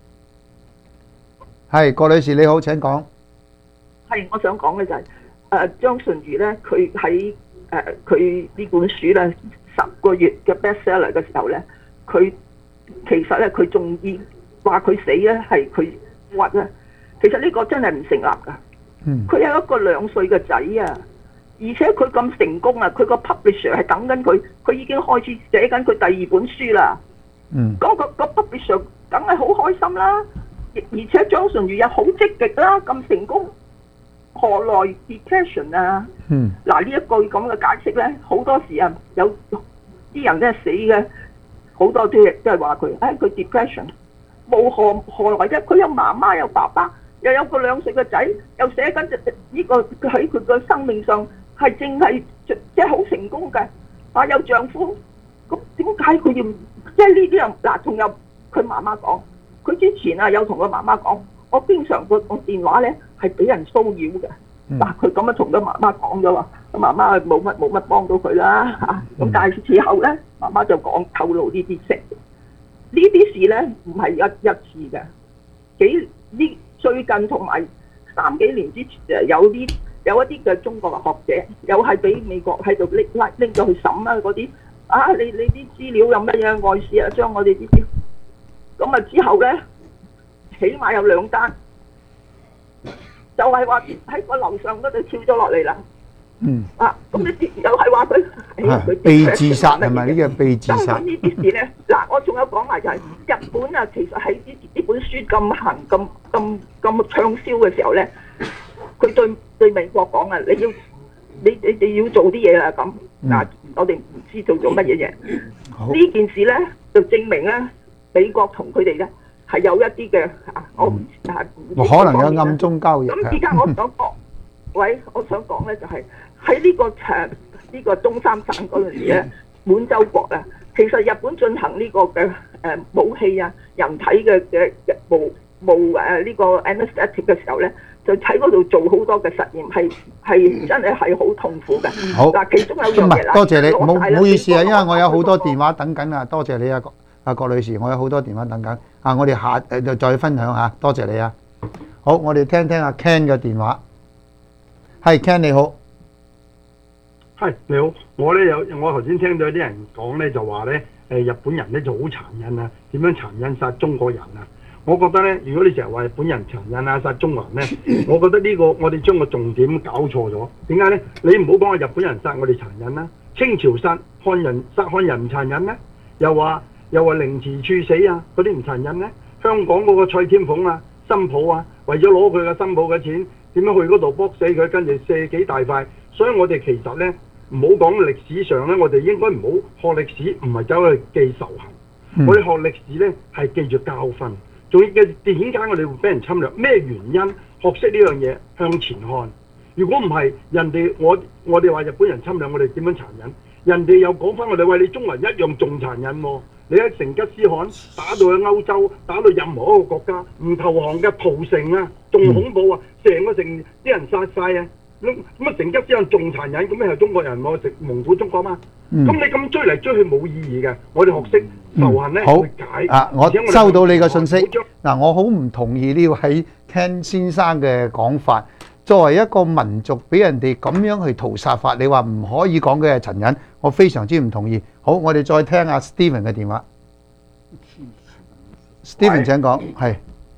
Speaker 9: 係郭女士你好，請講。
Speaker 10: 係，我想講嘅就係、是、誒、呃、張純如咧，佢喺誒佢呢本書咧十個月嘅 bestseller 嘅時候咧，佢其實咧佢仲要話佢死咧係佢屈咧，其實呢個真係唔成立㗎。
Speaker 9: 嗯，
Speaker 10: 佢有一個兩歲嘅仔啊，而且佢咁成功啊，佢個 publisher 係等緊佢，佢已經開始寫緊佢第二本書啦。
Speaker 9: 嗯，
Speaker 10: 咁、個個 publisher 梗係好開心啦，而且張純如又好積極啦，咁成功。何來 depression 啊？
Speaker 9: 嗯，
Speaker 10: 嗱呢一句咁嘅解釋咧，好多時啊有啲人咧死嘅，好多都亦都係話佢，唉佢 depression，冇何何來啫？佢有媽媽有爸爸，又有個兩歲嘅仔，又寫緊呢個喺佢嘅生命上係淨係即係好成功嘅，啊有丈夫，咁點解佢要即係呢啲人嗱？仲有佢媽媽講，佢之前啊有同佢媽媽講。我經常個個電話咧係俾人騷擾嘅，嗱佢咁樣同咗媽媽講咗話，媽媽冇乜冇乜幫到佢啦嚇，咁但係事後咧，媽媽就講透露呢啲事，呢啲事咧唔係一一次嘅，幾呢最近同埋三幾年之前誒有啲有一啲嘅中國嘅學者，又係俾美國喺度拎拎咗去審啊嗰啲，啊你你啲資料有乜嘢外事啊，將我哋啲資，咁啊之後咧。起碼有兩單，就係話喺個樓上嗰度跳咗落嚟啦。
Speaker 9: 嗯。啊，
Speaker 10: 咁你又係話佢佢
Speaker 9: 被自殺係咪呢個被自殺？
Speaker 10: 呢啲事咧，嗱，我仲有講埋就係日本啊，其實喺呢呢本書咁行咁咁咁暢銷嘅時候咧，佢對對美國講啊，你要你你你要做啲嘢啦咁。嗱，我哋唔知道做乜嘢嘢。呢件事咧就證明咧，美國同佢哋咧。係有一啲嘅啊，我唔係唔
Speaker 9: 可能有暗中交易。
Speaker 10: 咁而家我想講，喂，我想講咧就係喺呢個誒呢個東三省嗰陣時咧，滿洲國啊，其實日本進行呢個嘅誒武器啊、人體嘅嘅無無誒呢個 anesthetic 嘅時候咧，就喺嗰度做好多嘅實驗，係係真係係好痛苦嘅。
Speaker 9: 好，
Speaker 10: 嗱，其中有樣嘢啦，
Speaker 9: 多謝你，冇唔好意思啊，因為我有好多電話等緊啊，多謝你啊。啊，郭女士，我有好多電話等緊，啊，我哋下誒就再分享下，多謝你啊。好，我哋聽聽阿 Ken 嘅電話。係 Ken 你好，
Speaker 2: 係你好，我咧有我頭先聽到有啲人講咧就話咧誒日本人咧就好殘忍啊，點樣殘忍殺中國人啊？我覺得咧，如果你成日話日本人殘忍啊殺中國人咧，我覺得呢個我哋將個重點搞錯咗。點解咧？你唔好講話日本人殺我哋殘忍啦，清朝殺漢人殺漢人唔殘忍咩？又話。又話凌遲處死啊，嗰啲唔殘忍咧。香港嗰個蔡天鳳啊、新抱啊，為咗攞佢嘅新抱嘅錢，點樣去嗰度卜死佢，跟住射幾大塊。所以我哋其實咧，唔好講歷史上咧，我哋應該唔好學歷史，唔係走去記仇恨。嗯、我哋學歷史咧係記住教訓。仲要嘅點解我哋會俾人侵略？咩原因？學識呢樣嘢向前看。如果唔係，人哋我我哋話日本人侵略我哋點樣殘忍？人哋又講翻我哋喂，你中國人一樣仲殘忍喎、啊。你喺成吉思汗打到去歐洲，打到任何一個國家唔投降嘅屠城啊，仲恐怖啊！成、嗯、個城啲人殺晒啊！咁咁啊，成吉思汗仲殘忍，咁你係中國人喎，食蒙古中國嘛？咁、嗯、你咁追嚟追去冇意義嘅。我哋學識仇恨咧，會解
Speaker 9: 啊！我收到你嘅信息嗱，我好唔同意呢位 Ken 先生嘅講法。作為一個民族，俾人哋咁樣去屠殺法，你話唔可以講嘅係殘忍，我非常之唔同意。好，我哋再聽下 Steven 嘅電話。Steven 請講，係。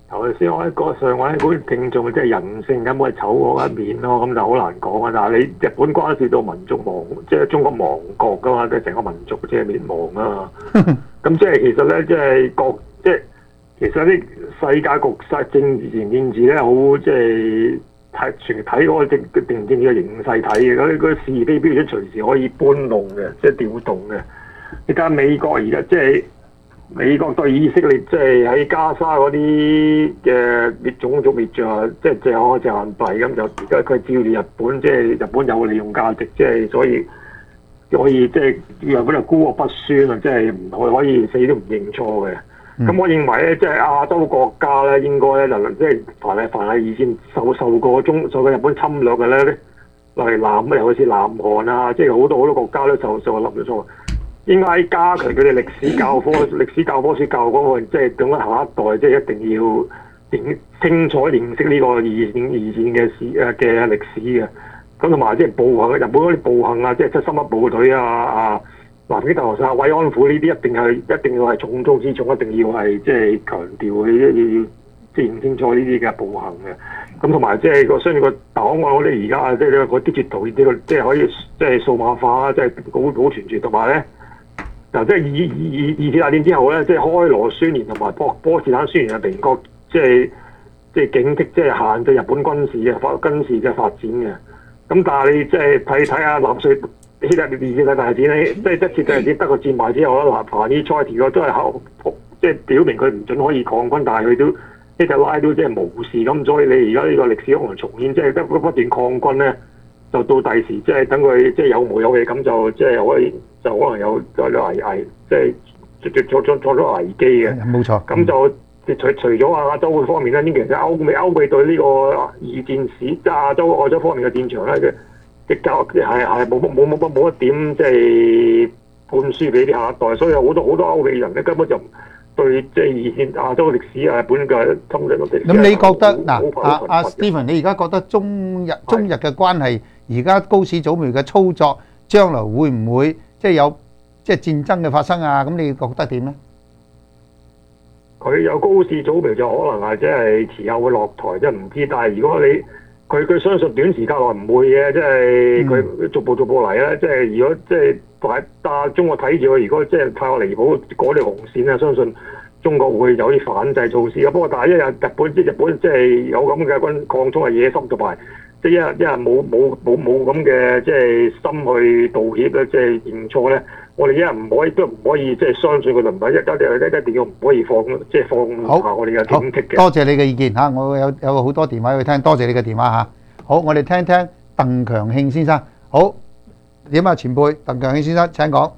Speaker 3: 頭先我喺個上位嗰啲聽眾即係人性咁係醜惡一面咯，咁就好難講啊！但係你日本關涉到民族亡，即係中國亡國噶嘛，即係成個民族即係滅亡啊嘛。咁即係其實咧，即係各即係其實啲世界局勢政治前政治咧，好即係睇全睇嗰個政政政治嘅形勢睇嘅，嗰啲嗰啲是非標準隨時可以搬弄嘅，即係調動嘅。你睇下美國而家即係。美國對以色列即係喺加沙嗰啲嘅滅種族滅絕，即係借開隻硬幣咁就而家佢照住日本，即係日本有利用價值，即係所以可以即係日本就孤惡不宣啊！即係唔可可以死都唔認錯嘅。咁、嗯、我認為咧，即係亞洲國家咧，應該咧就即係凡係凡係以前受受過中受過日本侵略嘅咧，例如南尤其是南韓啊，即係好多好多國家都受受冧咗錯。應該加強佢哋歷史教科、歷史教科書教嗰個，即係等緊下一代，即係一定要認清楚認識呢個二戰二戰嘅史誒嘅歷史嘅。咁同埋即係暴行，日本嗰啲暴行啊，即係七三一部隊啊、啊南京大屠殺、慰安婦呢啲，一定係一定要係重中之重，一定要係即係強調佢要要即係認清楚呢啲嘅暴行嘅。咁同埋即係個相關個檔案，我哋而家即係嗰啲截圖呢個，即係可以即係數碼化，即係保保存住，同埋咧。嗱，即係二二二二次大戰之後咧，即係開羅宣言同埋波波茨坦宣言嘅明確，即係即係警惕，即係限制日本軍事嘅發軍事嘅發展嘅。咁但係你即係睇睇下納粹希特烈二次大戰咧，即係一次大戰德國戰敗之後咧，嗱，凡爾賽條約都係後即係表明佢唔準可以抗軍，但係佢都希特拉都即係無視咁，所以你而家呢個歷史可能重演，即係不不斷抗軍咧。就到第時，即係等佢即係有毛有氣咁，就即係可以就可能有有危危，即係做做做咗危機嘅。
Speaker 9: 冇錯。
Speaker 3: 咁就除除咗亞洲方面咧，呢其實歐美歐美對呢個二戰史亞洲亞洲方面嘅戰場咧嘅嘅教係係冇冇冇冇冇一點即係灌輸俾啲下一代，所以有好多好多歐美人咧根本就對即係二戰亞洲歷史啊本嘅侵略嘅歷史。
Speaker 9: 咁你覺得嗱，阿阿 Stephen，你而家覺得中日中日嘅關係？而家高市早苗嘅操作，將來會唔會即係有即係戰爭嘅發生啊？咁你覺得點咧？
Speaker 3: 佢有高市早苗就可能係即係遲後會落台，即係唔知。但係如果你佢佢相信短時間內唔會嘅，即係佢逐步逐步嚟咧。即係如果即係大大中國睇住佢，如果即係太過離譜嗰條紅線咧，相信中國會有啲反制措施嘅。不過但係一日日本即係日本即係有咁嘅軍擴充嘅野心同埋。即係一日一日冇冇冇冇咁嘅即係心去道歉咧，即係認錯咧。我哋一日唔可以都唔可以即係相信佢，唔係一一定一定要唔可以放即係放下我哋嘅警惕嘅。
Speaker 9: 多謝你嘅意見嚇，我有有好多電話去聽，多謝你嘅電話嚇。好，我哋聽聽鄧強慶先生。好，點啊前輩？鄧強慶先生請講。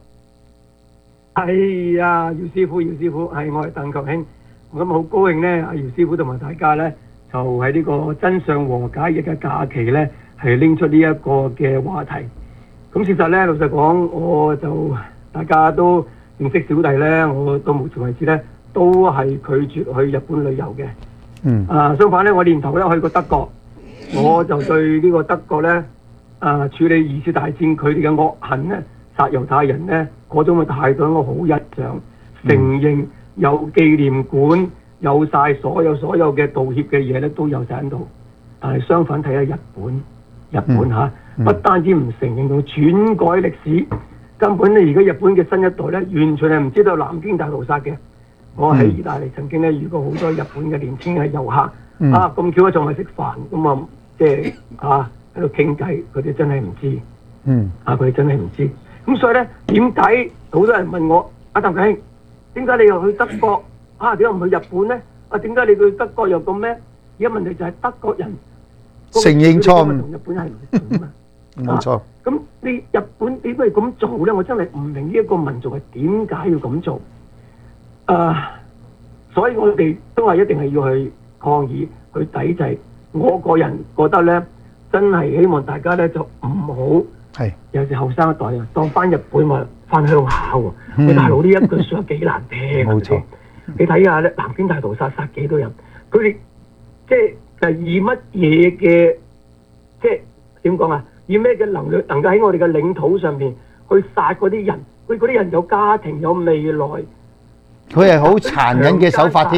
Speaker 6: 係啊，姚師傅，姚師傅，係我係鄧強慶。咁好高興咧，阿姚師傅同埋大家咧。就喺呢個真相和解日嘅假期呢，係拎出呢一個嘅話題。咁事實呢，老實講，我就大家都認識小弟呢，我到目前為止呢，都係拒絕去日本旅遊嘅。
Speaker 9: 嗯。
Speaker 6: 啊，相反呢，我年頭呢去過德國，我就對呢個德國呢，啊處理二次大戰佢哋嘅惡行呢，殺猶太人呢，嗰種嘅態度我好欣賞，承認有紀念館。有晒所有所有嘅道歉嘅嘢咧，都有晒喺度。但係相反睇下日本，日本嚇，嗯嗯、不單止唔承認，仲篡改歷史。根本咧，而家日本嘅新一代咧，完全係唔知道南京大屠殺嘅。我喺意大利曾經咧遇過好多日本嘅年輕嘅遊客，嗯、啊咁巧啊，仲係食飯咁啊，即係啊喺度傾偈，佢哋真係唔知。
Speaker 9: 嗯，
Speaker 6: 啊佢哋真係唔知。咁所以咧，點解好多人問我阿鄧強，點解你又去德國？啊！點解唔去日本咧？啊！點解你去德國又咁咩？而家問題就係德國人
Speaker 9: 承認錯誤，
Speaker 6: 同日本係唔同啊嘛。
Speaker 9: 冇錯。
Speaker 6: 咁你日本點解咁做咧？我真係唔明呢一個民族係點解要咁做。啊！所以我哋都係一定係要去抗議、去抵制。我個人覺得咧，真係希望大家咧就唔好係有時後生一代啊，當翻日本話翻鄉下喎。你大佬呢一句説話幾難聽啊！冇錯。你睇下咧，南京大屠殺殺幾多人？佢哋即係係以乜嘢嘅，即係點講啊？以咩嘅能力能夠喺我哋嘅領土上面去殺嗰啲人？佢嗰啲人有家庭有未來，
Speaker 9: 佢係好殘忍嘅手法添。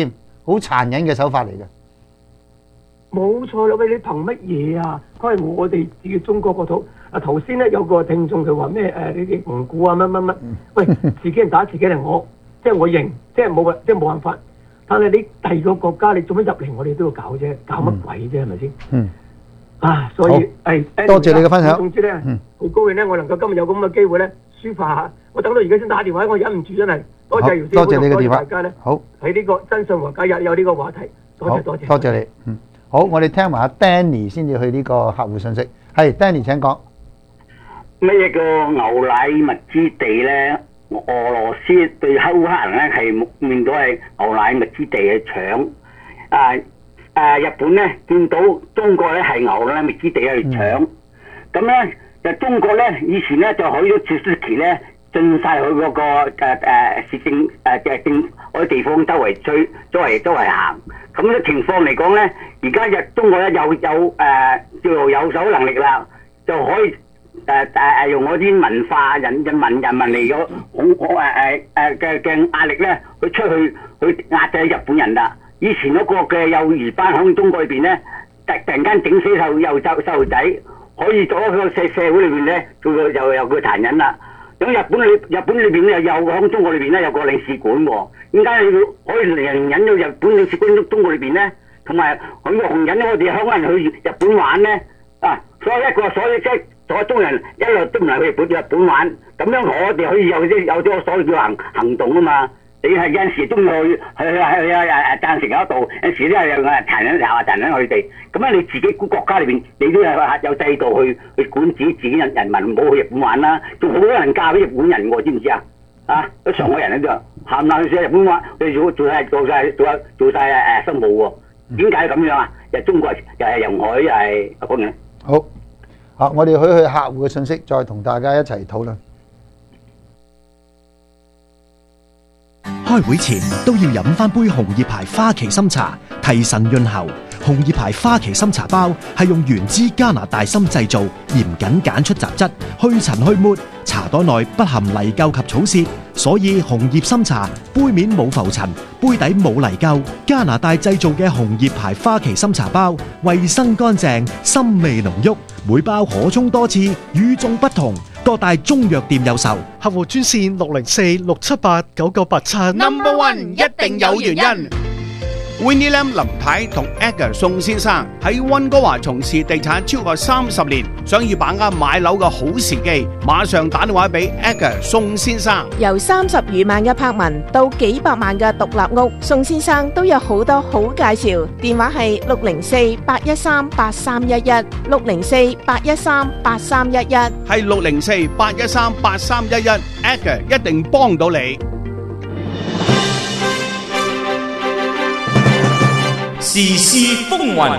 Speaker 9: 好殘忍嘅手法嚟嘅。
Speaker 6: 冇錯啦，喂，你憑乜嘢啊？佢係我哋自己中國個土。啊，頭先咧有個聽眾佢話咩誒？你哋蒙古啊乜乜乜？喂，自己人打自己人，我即係我認，即係冇即係冇辦法。但係你第二個國家，你做乜入嚟？我哋都要搞啫，搞乜鬼啫？係咪先？
Speaker 9: 嗯。
Speaker 6: 啊，所以誒，
Speaker 9: 多謝你嘅分享。
Speaker 6: 總之咧，好高興咧，我能夠今日有咁嘅機會咧，抒發下。我等到而家先打電話，我忍唔住真係。多謝姚師傅，
Speaker 9: 多謝你嘅電話。
Speaker 6: 大家咧，
Speaker 9: 好
Speaker 6: 喺呢個真相和假日有呢個話題，多謝多謝。
Speaker 9: 多謝你。嗯。好，我哋聽埋阿 Danny 先至去呢個客戶信息。係 Danny 請講。
Speaker 11: 咩叫牛奶物資地咧？俄羅斯對烏克蘭咧係面到係牛奶物資地嘅搶。啊啊！日本咧見到中國咧係牛奶物資地去搶。咁咧就中國咧以前咧就可以咗趙書期咧進晒去嗰個誒誒市政誒誒政嗰啲地方周圍追周圍周圍行。咁嘅情況嚟講咧，而家日中國咧有有誒、呃、叫做有手能力啦，就可以誒誒誒用嗰啲文化人人民人民嚟咗恐恐誒誒誒嘅嘅壓力咧，去出去去壓制日本人啦。以前嗰個嘅幼兒班喺中國裏邊咧，突突然間整死細幼細細路仔，可以做喺個社社會裏邊咧，做個又又佢殘忍啦。咁日本裏日本裏邊咧有喺中國裏邊咧有個領事館喎，點解你要可以容忍到日本領事館中國裏邊咧？同埋佢容忍我哋香港人去日本玩咧？啊，所以一個所以即係所有中國人一路都唔能去日本日本玩，咁樣我哋可以有啲有啲所謂叫行行動啊嘛。你係有陣時都要去去去去誒贊成嗰度，有陣時都係有誒殘忍又話殘忍佢哋。咁啊，你自己國家裏邊，你都係有制度去去管治自己人人民，唔好去日本玩啦。仲好多人嫁俾日本人喎，知唔知啊？啊，啲上海人咧就冚唪唥去日本玩，佢做做曬做曬做曬做曬誒生務喎。點解咁樣啊？又中國又係容許又係講嘅。
Speaker 9: 好，好，我哋去去客戶嘅信息，再同大家一齊討論。
Speaker 13: 開會前都要飲翻杯紅葉牌花旗參茶，提神潤喉。紅葉牌花旗參茶包係用原汁加拿大參製造，嚴謹揀出雜質，去塵去沫。茶袋內不含泥垢及草屑，所以紅葉參茶杯面冇浮塵，杯底冇泥垢。加拿大製造嘅紅葉牌花旗參茶包，衛生乾淨，參味濃郁，每包可沖多次，與眾不同。各大中藥店有售，
Speaker 8: 客戶專線六零四六七八九九八七。
Speaker 20: Number One 一定有原因。Winnie Lam 林太同 Edgar 宋先生喺溫哥華從事地產超過三十年，想要把握買樓嘅好時機，馬上打電話俾 Edgar 宋先生。
Speaker 19: 由三十餘萬嘅柏文到幾百萬嘅獨立屋，宋先生都有好多好介紹。電話係六零四八一三八三一一，六零四八一三八三一一，
Speaker 20: 係六零四八一三八三一一 ，Edgar 一定幫到你。
Speaker 4: 時事風雲，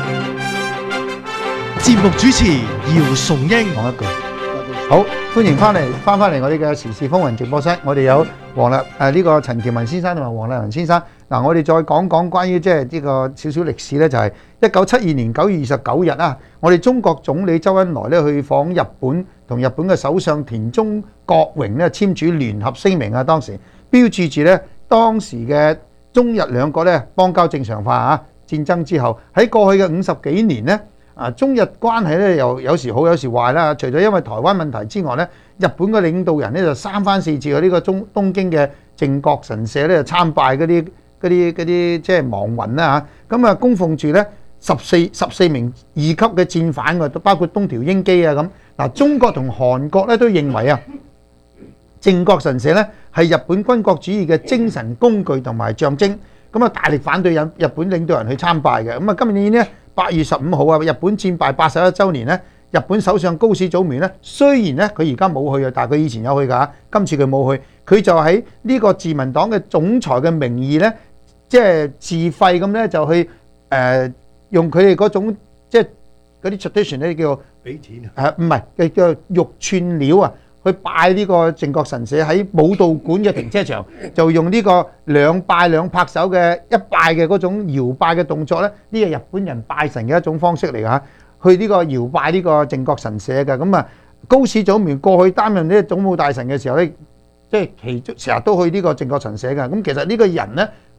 Speaker 8: 節目主持姚崇英。
Speaker 9: 講一句，好，歡迎翻嚟，翻翻嚟我哋嘅時事風雲直播室。我哋有黃立誒呢個陳喬文先生同埋黃麗雲先生。嗱，我哋再講講關於即係呢個少少歷史咧，就係一九七二年九月二十九日啊，我哋中國總理周恩來咧去訪日本，同日本嘅首相田中角榮咧簽署聯合聲明啊，當時標誌住咧當時嘅中日兩國咧邦交正常化啊！戰爭之後喺過去嘅五十幾年咧，啊中日關係咧又有時好有時壞啦。除咗因為台灣問題之外咧，日本嘅領導人咧就三番四次去呢個中東京嘅靖國神社咧就參拜嗰啲嗰啲嗰啲即係亡魂啦嚇。咁啊供奉住咧十四十四名二級嘅戰犯喎，都包括東條英機啊咁。嗱，中國同韓國咧都認為啊，靖國神社咧係日本軍國主義嘅精神工具同埋象徵，咁啊大力反對日日本領導人去參拜嘅。咁啊今年呢八月十五號啊，日本戰敗八十一週年咧，日本首相高市早苗咧，雖然咧佢而家冇去啊，但係佢以前有去㗎，今次佢冇去，佢就喺呢個自民黨嘅總裁嘅名義咧，即係自費咁咧就去誒、呃、用佢哋嗰種即係嗰啲 tradition 咧叫
Speaker 17: 俾錢啊，
Speaker 9: 誒唔係嘅叫玉串料啊。去拜呢個靖國神社喺武道館嘅停車場，就用呢個兩拜兩拍手嘅一拜嘅嗰種搖拜嘅動作咧，呢個日本人拜神嘅一種方式嚟㗎嚇。去呢個搖拜呢個靖國神社嘅，咁啊高市早苗過去擔任呢個總務大臣嘅時候咧，即係其中成日都去呢個靖國神社嘅。咁其實呢個人咧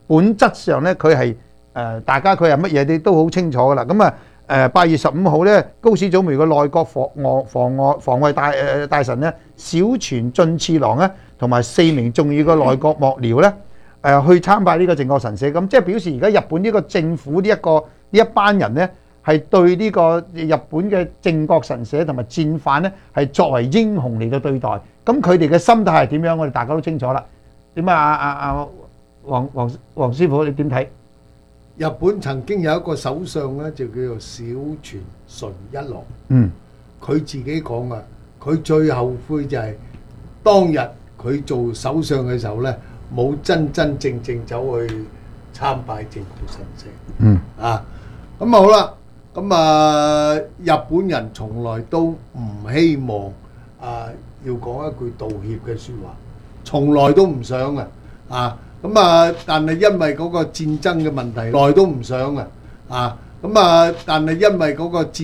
Speaker 9: 本質上咧佢係誒大家佢係乜嘢啲都好清楚噶啦。咁啊誒八月十五號咧，高市早苗嘅內閣防外防外防衛大誒大臣咧，小泉進次郎咧，同埋四名重要嘅內閣幕僚咧誒去參拜呢個靖國神社。咁即係表示而家日本呢個政府呢一個呢一班人咧，係對呢個日本嘅靖國神社同埋戰犯咧，係作為英雄嚟到對待。咁佢哋嘅心態係點樣？我哋大家都清楚啦。點啊？阿阿阿黃黃黃師傅，你點睇？
Speaker 17: 日本曾經有一個首相咧，就叫做小泉純一郎。
Speaker 9: 嗯，
Speaker 17: 佢自己講啊，佢最後悔就係當日佢做首相嘅時候咧，冇真真正正走去參拜靖國神社。
Speaker 9: 嗯，
Speaker 17: 啊，咁好啦。咁啊，日本人從來都唔希望啊，要講一句道歉嘅説話，從來都唔想啊，啊，咁啊，但係因為嗰個戰爭嘅問題，來都唔想啊，啊，咁啊，但係因為嗰個戰